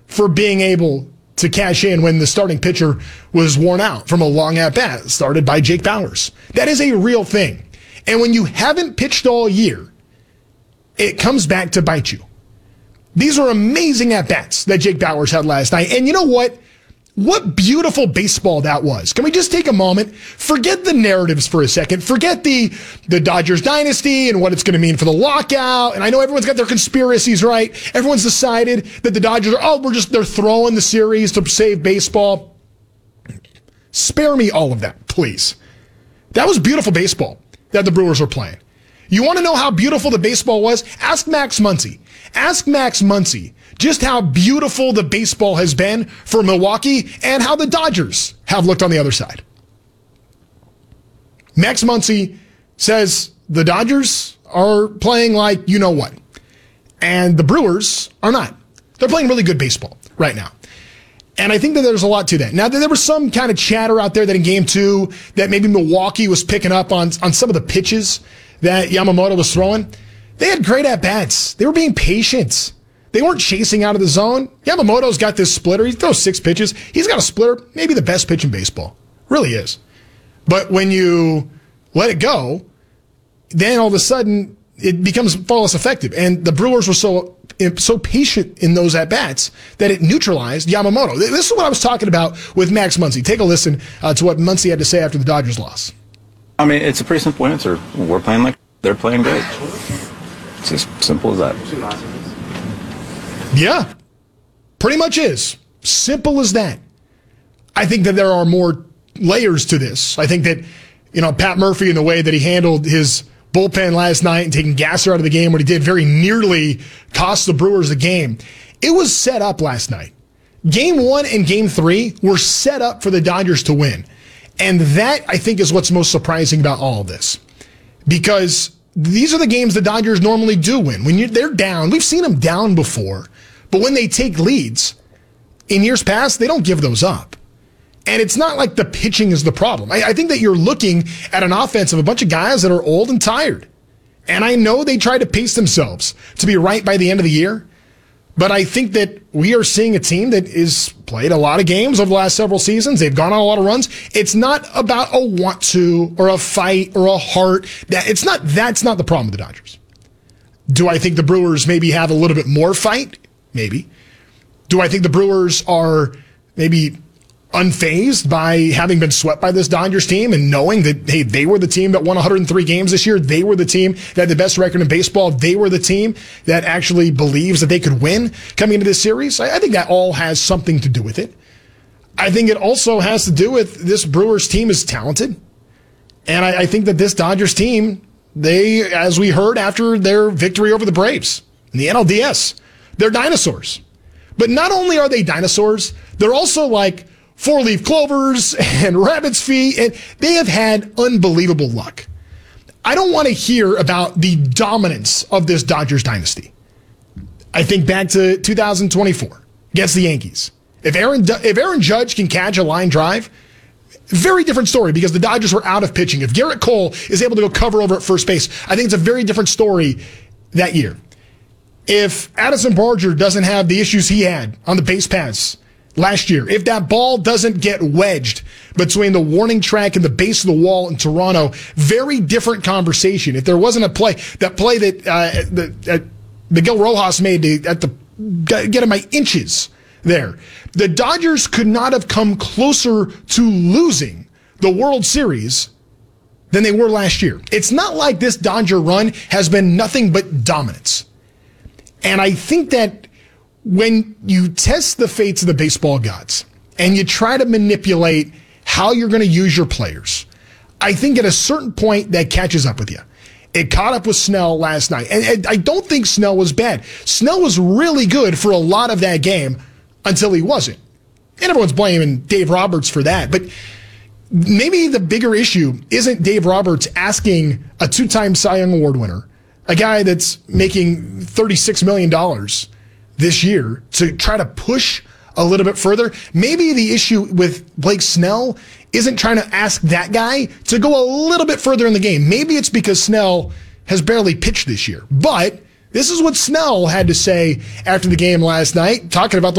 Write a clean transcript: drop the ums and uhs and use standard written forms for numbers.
for being able to cash in when the starting pitcher was worn out from a long at-bat started by Jake Bauers. That is a real thing. And when you haven't pitched all year, it comes back to bite you. These are amazing at-bats that Jake Bauers had last night. And you know what? What beautiful baseball that was. Can we just take a moment? Forget the narratives for a second. Forget the Dodgers dynasty and what it's going to mean for the lockout. And I know everyone's got their conspiracies, right? Everyone's decided that the Dodgers are, they're throwing the series to save baseball. Spare me all of that, please. That was beautiful baseball that the Brewers were playing. You want to know how beautiful the baseball was? Ask Max Muncy. Ask Max Muncy just how beautiful the baseball has been for Milwaukee and how the Dodgers have looked on the other side. Max Muncy says the Dodgers are playing like you know what, and the Brewers are not. They're playing really good baseball right now. And I think that there's a lot to that. Now, there was some kind of chatter out there that in Game 2 that maybe Milwaukee was picking up on some of the pitches that Yamamoto was throwing. They had great at-bats. They were being patient. They weren't chasing out of the zone. Yamamoto's got this splitter. He throws 6 pitches. He's got a splitter, maybe the best pitch in baseball. Really is. But when you let it go, then all of a sudden it becomes far less effective. And the Brewers were so patient in those at-bats that it neutralized Yamamoto. This is what I was talking about with Max Muncy. Take a listen to what Muncy had to say after the Dodgers loss. I mean, it's a pretty simple answer. We're playing like they're playing great. It's as simple as that. Yeah, pretty much is. Simple as that. I think that there are more layers to this. I think that, Pat Murphy and the way that he handled his bullpen last night and taking Gasser out of the game, what he did very nearly cost the Brewers the game. It was set up last night. Game 1 and Game 3 were set up for the Dodgers to win. And that, I think, is what's most surprising about all of this. Because these are the games the Dodgers normally do win. When they're down, we've seen them down before. But when they take leads, in years past, they don't give those up. And it's not like the pitching is the problem. I think that you're looking at an offense of a bunch of guys that are old and tired. And I know they try to pace themselves to be right by the end of the year. But I think that we are seeing a team that is played a lot of games over the last several seasons. They've gone on a lot of runs. It's not about a want to or a fight or a heart. That's not the problem with the Dodgers. Do I think the Brewers maybe have a little bit more fight? Maybe. Do I think the Brewers are maybe unfazed by having been swept by this Dodgers team and knowing that, hey, they were the team that won 103 games this year. They were the team that had the best record in baseball. They were the team that actually believes that they could win coming into this series. I think that all has something to do with it. I think it also has to do with this Brewers team is talented. And I think that this Dodgers team, they, as we heard after their victory over the Braves in the NLDS, they're dinosaurs. But not only are they dinosaurs, they're also like four-leaf clovers and rabbit's feet, and they have had unbelievable luck. I don't want to hear about the dominance of this Dodgers dynasty. I think back to 2024 against the Yankees. If Aaron Judge can catch a line drive, very different story because the Dodgers were out of pitching. If Garrett Cole is able to go cover over at first base, I think it's a very different story that year. If Addison Barger doesn't have the issues he had on the base paths last year, if that ball doesn't get wedged between the warning track and the base of the wall in Toronto, very different conversation. If there wasn't a play that Miguel Rojas made to get him by inches there, the Dodgers could not have come closer to losing the World Series than they were last year. It's not like this Dodger run has been nothing but dominance. And I think that when you test the fates of the baseball gods and you try to manipulate how you're going to use your players, I think at a certain point that catches up with you. It caught up with Snell last night. And I don't think Snell was bad. Snell was really good for a lot of that game until he wasn't. And everyone's blaming Dave Roberts for that. But maybe the bigger issue isn't Dave Roberts asking a 2-time Cy Young Award winner, a guy that's making $36 million this year, to try to push a little bit further. Maybe the issue with Blake Snell isn't trying to ask that guy to go a little bit further in the game. Maybe it's because Snell has barely pitched this year. But this is what Snell had to say after the game last night, talking about the